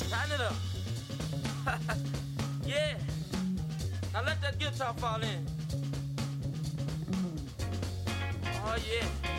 Tighten it up. Yeah. Now let that guitar fall in. Oh yeah.